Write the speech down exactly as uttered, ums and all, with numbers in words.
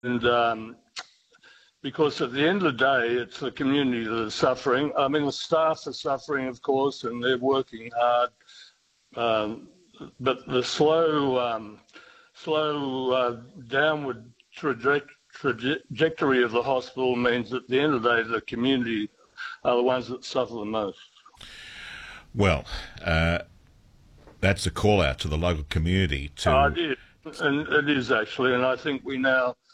And um, because at the end of the day, it's the community that is suffering. I mean, the staff are suffering, of course, and they're working hard. Um, but the slow, um, slow uh, downward traje- trajectory of the hospital means at the end of the day, the community are the ones that suffer the most. Well, uh, that's a call out to the local community Oh, to. it is, and it is actually, and I think we now